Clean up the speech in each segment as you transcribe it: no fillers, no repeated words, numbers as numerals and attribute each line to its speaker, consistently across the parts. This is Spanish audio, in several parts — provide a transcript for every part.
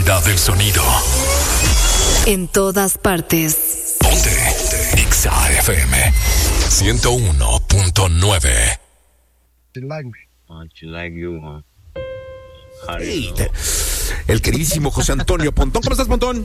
Speaker 1: velocidad del sonido.
Speaker 2: En todas partes.
Speaker 1: Ponte Exa FM 101.9.
Speaker 3: Hey, el queridísimo José Antonio Pontón. ¿Cómo estás, Pontón?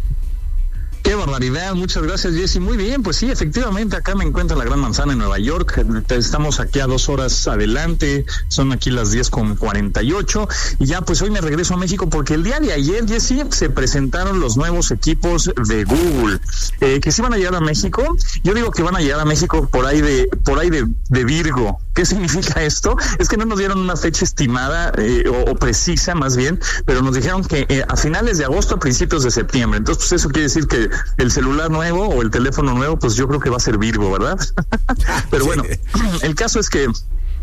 Speaker 4: Qué barbaridad, muchas gracias, Jesse. Muy bien, pues sí, efectivamente, acá me encuentro en la Gran Manzana en Nueva York. Estamos aquí a 2 horas adelante, son aquí las 10:48 y ya pues hoy me regreso a México porque el día de ayer, Jesse, se presentaron los nuevos equipos de Google, que sí van a llegar a México. Yo digo que van a llegar a México por ahí de Virgo. ¿Qué significa esto? Es que no nos dieron una fecha estimada o precisa más bien, pero nos dijeron que a finales de agosto, a principios de septiembre. Entonces, pues eso quiere decir que el celular nuevo o el teléfono nuevo, pues yo creo que va a ser Virgo, ¿verdad? Pero bueno, el caso es que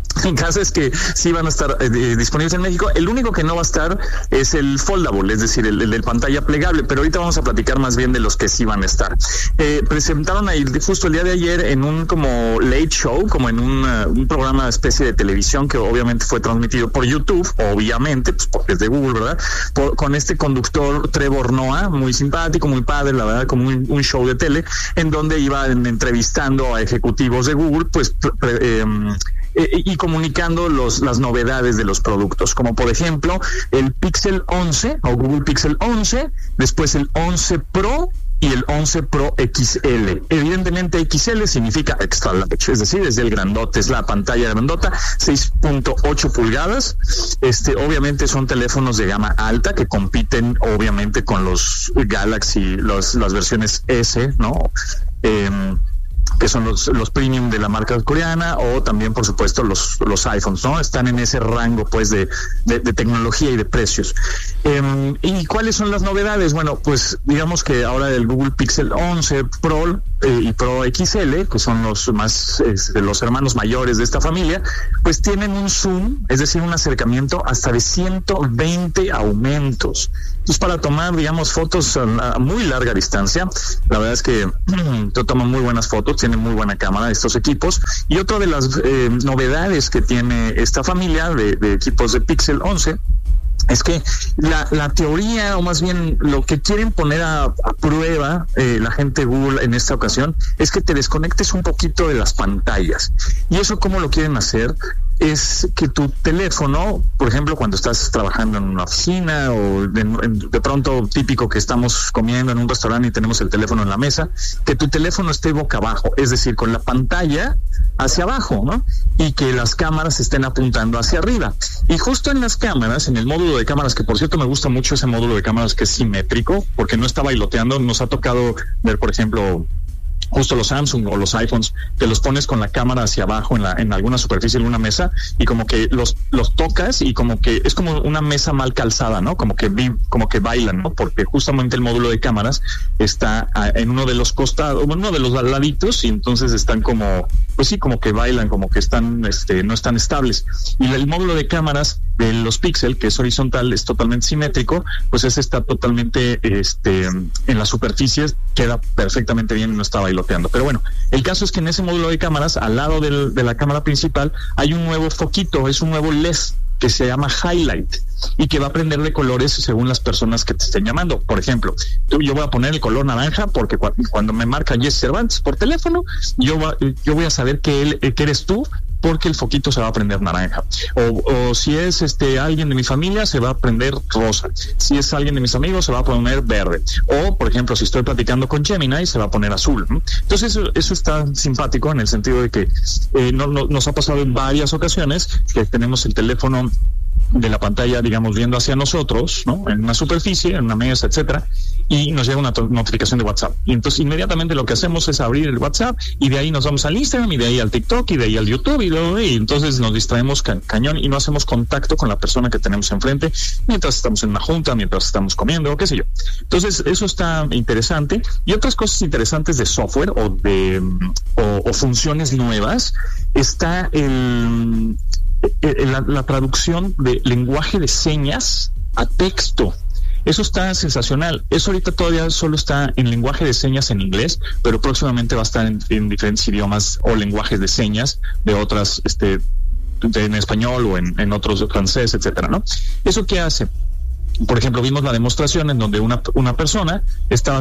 Speaker 4: sí van a estar disponibles en México. El único que no va a estar es el foldable, es decir, el de pantalla plegable, pero ahorita vamos a platicar más bien de los que sí van a estar. Presentaron ahí justo el día de ayer en un como late show, como en un programa especie de televisión que obviamente fue transmitido por YouTube, obviamente, pues porque es de Google, ¿verdad? Con este conductor Trevor Noah, muy simpático, muy padre, la verdad, como un show de tele, en donde iban entrevistando a ejecutivos de Google, pues y comunicando las novedades de los productos, como por ejemplo el Pixel 11 o Google Pixel 11, después el 11 Pro y el 11 Pro XL. Evidentemente XL significa extra large, es decir, es el grandote, es la pantalla grandota, 6.8 pulgadas. Obviamente son teléfonos de gama alta que compiten obviamente con los Galaxy, las versiones S, ¿no? Que son los premium de la marca coreana, o también por supuesto los iPhones, ¿no? Están en ese rango pues de tecnología y de precios. ¿Y cuáles son las novedades? Bueno, pues digamos que ahora el Google Pixel 11 Pro y Pro XL, que son los más los hermanos mayores de esta familia, pues tienen un zoom, es decir, un acercamiento hasta de 120 aumentos. Entonces, para tomar, digamos, fotos a muy larga distancia, la verdad es que toman muy buenas fotos, tienen muy buena cámara estos equipos. Y otra de las novedades que tiene esta familia de equipos de Pixel 11 es que la teoría, o más bien lo que quieren poner a prueba la gente de Google en esta ocasión, es que te desconectes un poquito de las pantallas. ¿Y eso cómo lo quieren hacer? Es que tu teléfono, por ejemplo, cuando estás trabajando en una oficina o de pronto típico que estamos comiendo en un restaurante y tenemos el teléfono en la mesa, que tu teléfono esté boca abajo, es decir, con la pantalla hacia abajo, ¿no? Y que las cámaras estén apuntando hacia arriba. Y justo en las cámaras, en el módulo de cámaras, que por cierto me gusta mucho ese módulo de cámaras que es simétrico, porque no está bailoteando. Nos ha tocado ver, por ejemplo, justo los Samsung o los iPhones, que los pones con la cámara hacia abajo en alguna superficie, en una mesa, y como que los tocas y como que es como una mesa mal calzada, ¿no? Como que bailan, ¿no? Porque justamente el módulo de cámaras está en uno de los costados, uno de los laditos, y entonces están como, pues sí, como que bailan, como que están, no están estables. Y el módulo de cámaras de los Pixel, que es horizontal, es totalmente simétrico, pues ese está totalmente, en las superficies, queda perfectamente bien y no está bailoteando. Pero bueno, el caso es que en ese módulo de cámaras, al lado de la cámara principal, hay un nuevo foquito, es un nuevo LED que se llama Highlight y que va a prender de colores según las personas que te estén llamando. Por ejemplo, yo voy a poner el color naranja porque cuando me marca Jesse Cervantes por teléfono, yo voy a saber que eres tú, porque el foquito se va a prender naranja. O si es alguien de mi familia, se va a prender rosa. Si es alguien de mis amigos, se va a poner verde. O, por ejemplo, si estoy platicando con Gemini, se va a poner azul, ¿no? Entonces, eso está simpático en el sentido de que nos ha pasado en varias ocasiones que tenemos el teléfono de la pantalla, digamos, viendo hacia nosotros, ¿no? En una superficie, en una mesa, etcétera, y nos llega una notificación de WhatsApp. Y entonces inmediatamente lo que hacemos es abrir el WhatsApp y de ahí nos vamos al Instagram y de ahí al TikTok y de ahí al YouTube y entonces nos distraemos cañón y no hacemos contacto con la persona que tenemos enfrente mientras estamos en una junta, mientras estamos comiendo, o qué sé yo. Entonces eso está interesante. Y otras cosas interesantes de software o funciones nuevas está la traducción de lenguaje de señas a texto. Eso está sensacional. Eso ahorita todavía solo está en lenguaje de señas en inglés, pero próximamente va a estar en diferentes idiomas o lenguajes de señas de otras, en español o en otros, francés, etcétera, ¿no? ¿Eso qué hace? por ejemplo, vimos la demostración en donde una persona estaba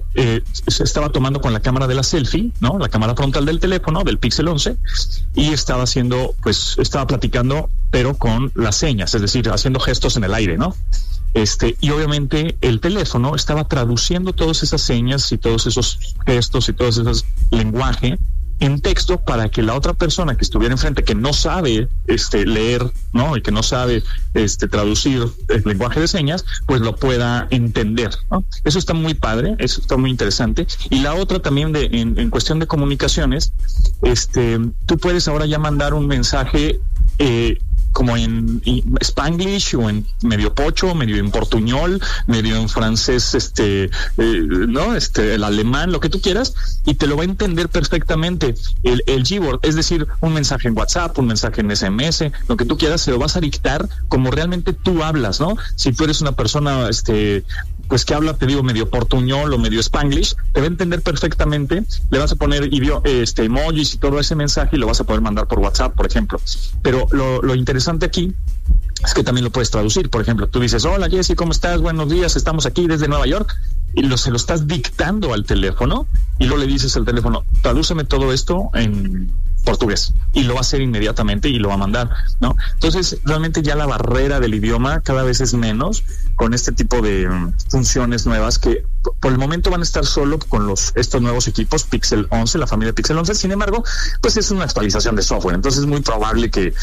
Speaker 4: estaba tomando con la cámara de la selfie, ¿no? La cámara frontal del teléfono, del Pixel 11, y estaba platicando, pero con las señas, es decir, haciendo gestos en el aire, ¿no? Y obviamente el teléfono estaba traduciendo todas esas señas y todos esos gestos y todo ese lenguaje en texto para que la otra persona que estuviera enfrente, que no sabe leer, ¿no? Y que no sabe traducir el lenguaje de señas, pues lo pueda entender, ¿no? Eso está muy padre, eso está muy interesante. Y la otra también en cuestión de comunicaciones, tú puedes ahora ya mandar un mensaje como en Spanglish o en medio pocho, medio en portuñol, medio en francés, ¿no? El alemán, lo que tú quieras, y te lo va a entender perfectamente el Gboard. Es decir, un mensaje en WhatsApp, un mensaje en SMS, lo que tú quieras, se lo vas a dictar como realmente tú hablas, ¿no? Si tú eres una persona, pues que habla, te digo, medio portuñol o medio Spanglish, te va a entender perfectamente, le vas a poner emojis y todo ese mensaje y lo vas a poder mandar por WhatsApp, por ejemplo. Pero lo interesante aquí es que también lo puedes traducir. Por ejemplo, tú dices, hola Jessy, ¿cómo estás? Buenos días, estamos aquí desde Nueva York, y se lo estás dictando al teléfono y luego le dices al teléfono, tradúceme todo esto en portugués, y lo va a hacer inmediatamente y lo va a mandar, ¿no? Entonces, realmente ya la barrera del idioma cada vez es menos con este tipo de funciones nuevas que por el momento van a estar solo con estos nuevos equipos Pixel 11, la familia Pixel 11. Sin embargo, pues es una actualización de software, entonces es muy probable que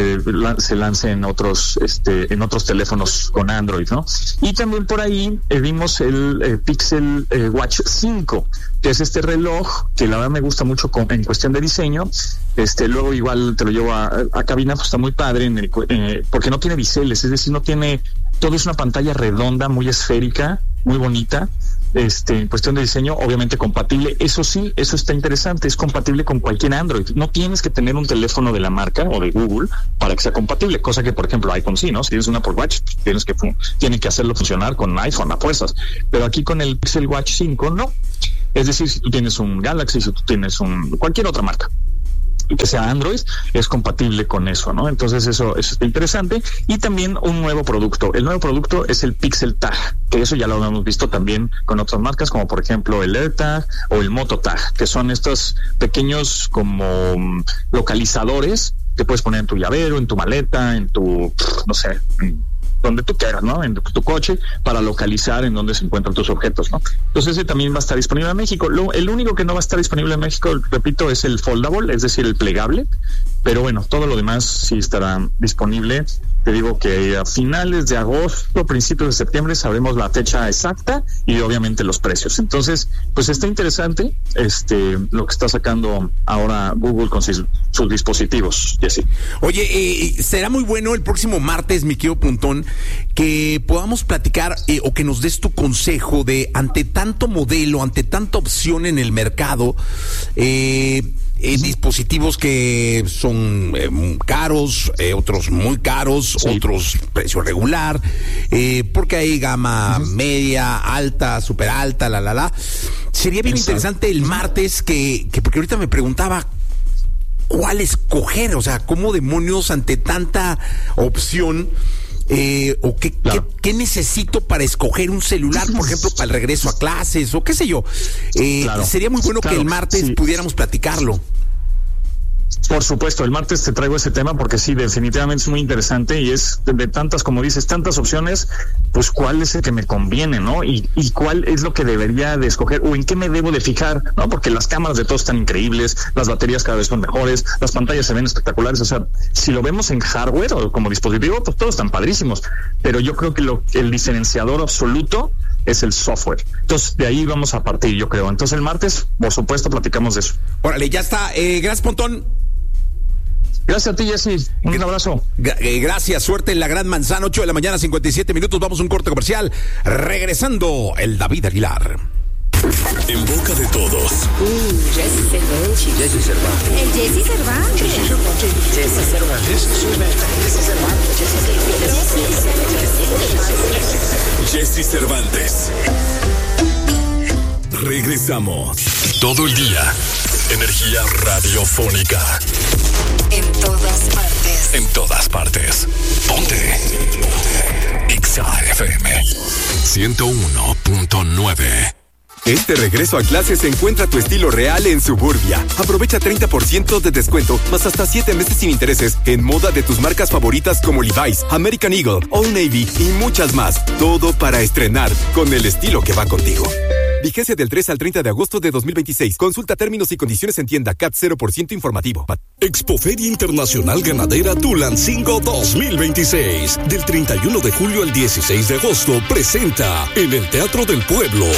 Speaker 4: se lance en otros teléfonos con Android, ¿no? Y también por ahí vimos el Pixel Watch 5, que es este reloj que la verdad me gusta mucho en cuestión de diseño. Luego igual te lo llevo a cabina, pues está muy padre porque no tiene biseles, es decir, todo es una pantalla redonda, muy esférica, muy bonita. En cuestión de diseño, obviamente compatible. Eso sí, eso está interesante, es compatible con cualquier Android. No tienes que tener un teléfono de la marca o de Google para que sea compatible, cosa que, por ejemplo, iPhone sí, ¿no? Si tienes un Apple Watch, tiene que hacerlo funcionar con iPhone a fuerzas. Pero aquí con el Pixel Watch 5, no. Es decir, si tú tienes un Galaxy, si tú tienes cualquier otra marca que sea Android, es compatible con eso, ¿no? Entonces eso está interesante. Y también un nuevo producto. El nuevo producto es el Pixel Tag, que eso ya lo hemos visto también con otras marcas, como por ejemplo el AirTag o el Moto Tag, que son estos pequeños como localizadores que puedes poner en tu llavero, en tu maleta, en tu, no sé, donde tú quieras, ¿no? En tu coche, para localizar en dónde se encuentran tus objetos, ¿no? Entonces ese también va a estar disponible en México. El único que no va a estar disponible en México, repito, es el foldable, es decir, el plegable, pero bueno, todo lo demás sí estará disponible. Te digo que a finales de agosto, principios de septiembre, sabremos la fecha exacta y obviamente los precios. Entonces, pues está interesante lo que está sacando ahora Google con sus dispositivos, Jessy.
Speaker 3: Oye, será muy bueno el próximo martes, mi querido Pontón, que podamos platicar o que nos des tu consejo de, ante tanto modelo, ante tanta opción en el mercado, dispositivos que son caros, otros muy caros, sí, otros precio regular, porque hay gama media, alta, super alta, Sería bien interesante el martes porque ahorita me preguntaba cuál escoger, o sea, cómo demonios ante tanta opción. O qué necesito para escoger un celular, por ejemplo, para el regreso a clases o qué sé yo. Sería muy bueno que el martes pudiéramos platicarlo.
Speaker 4: Por supuesto, el martes te traigo ese tema porque sí, definitivamente es muy interesante y es de tantas, como dices, tantas opciones, pues cuál es el que me conviene, ¿no? Y cuál es lo que debería de escoger o en qué me debo de fijar, ¿no? Porque las cámaras de todos están increíbles, las baterías cada vez son mejores, las pantallas se ven espectaculares, o sea, si lo vemos en hardware o como dispositivo, pues todos están padrísimos, pero yo creo que el diferenciador absoluto es el software. Entonces, de ahí vamos a partir, yo creo. Entonces, el martes, por supuesto, platicamos de eso.
Speaker 3: Órale, ya está. Gracias, Pontón.
Speaker 4: Gracias a ti, Jessy. Un abrazo.
Speaker 3: Gracias, suerte en la Gran Manzana, 8 de la mañana, 57 minutos. Vamos a un corte comercial. Regresando, el David Aguilar.
Speaker 1: En boca de todos.
Speaker 5: Jessy Cervantes.
Speaker 6: Jessy Cervantes.
Speaker 5: El Jessy Cervantes.
Speaker 6: Jessy Cervantes.
Speaker 1: Jessy Cervantes. Regresamos. Todo el día. Energía radiofónica.
Speaker 2: En todas partes.
Speaker 1: En todas partes. Ponte. Exa FM 101.9.
Speaker 7: Este regreso a clases encuentra tu estilo real en Suburbia. Aprovecha 30% de descuento, más hasta 7 meses sin intereses en moda de tus marcas favoritas como Levi's, American Eagle, Old Navy y muchas más. Todo para estrenar con el estilo que va contigo. Vigencia del 3 al 30 de agosto de 2026. Consulta términos y condiciones en tienda. CAT 0% informativo.
Speaker 1: Expoferia Internacional Ganadera Tulancingo 2026. Del 31 de julio al 16 de agosto presenta en el Teatro del Pueblo